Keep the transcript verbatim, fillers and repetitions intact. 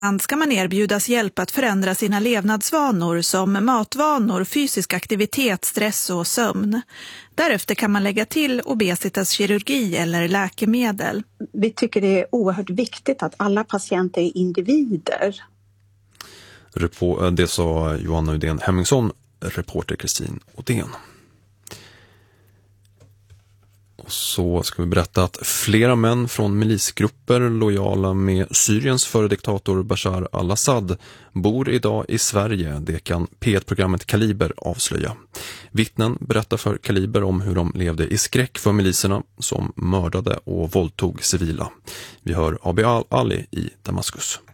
Ibland ska man erbjudas hjälp att förändra sina levnadsvanor som matvanor, fysisk aktivitet, stress och sömn. Därefter kan man lägga till obesitas-kirurgi eller läkemedel. Vi tycker det är oerhört viktigt att alla patienter är individer. Det sa Johanna Udén Hemmingsson, reporter Kristin Odén. Och så ska vi berätta att flera män från milisgrupper lojala med Syriens före diktator Bashar al-Assad bor idag i Sverige. Det kan P ett-programmet Kaliber avslöja. Vittnen berättar för Kaliber om hur de levde i skräck för miliserna som mördade och våldtog civila. Vi hör Abi Ali i Damaskus.